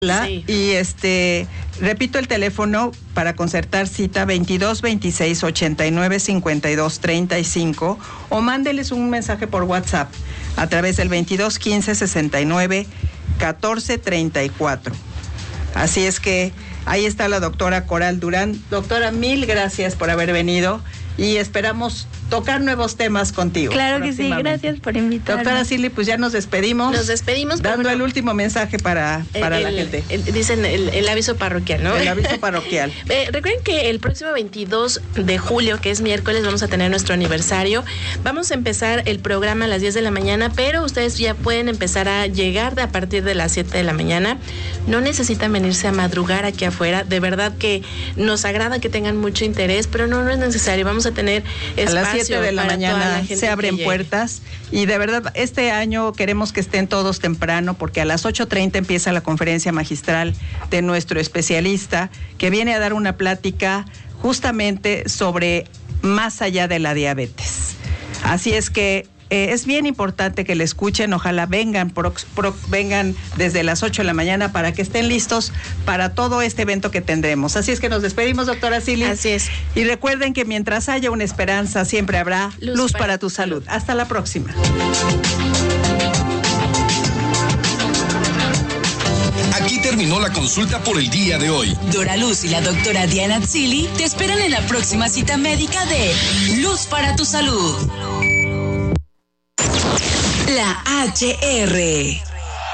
Sí. Y repito el teléfono para concertar cita: 22 26 89 52 35, o mándeles un mensaje por WhatsApp a través del 22 15 69 14 34. Así es que ahí está la doctora Coral Durán. Doctora, mil gracias por haber venido y esperamos tocar nuevos temas contigo. Claro que sí, gracias por invitarme. Doctora Silly, pues ya nos despedimos. Nos despedimos. Dando el último mensaje para la gente. Dicen el aviso parroquial, ¿no? El aviso parroquial. Recuerden que el próximo 22 de julio, que es miércoles, vamos a tener nuestro aniversario. Vamos a empezar el programa a las 10 de la mañana, pero ustedes ya pueden empezar a llegar a partir de las 7 de la mañana. No necesitan venirse a madrugar aquí afuera. De verdad que nos agrada que tengan mucho interés, pero no es necesario. Vamos a tener espacio. A las 7 de la mañana se abren puertas, y de verdad este año queremos que estén todos temprano, porque a las 8:30 empieza la conferencia magistral de nuestro especialista, que viene a dar una plática justamente sobre más allá de la diabetes. Así es que es bien importante que le escuchen. Ojalá vengan desde las 8 de la mañana para que estén listos para todo este evento que tendremos. Así es que nos despedimos, doctora Silly. Así es. Y recuerden que mientras haya una esperanza, siempre habrá luz para tu salud. Hasta la próxima. Aquí terminó la consulta por el día de hoy. Dora Luz y la doctora Diana Atzili te esperan en la próxima cita médica de Luz para tu Salud. La HR.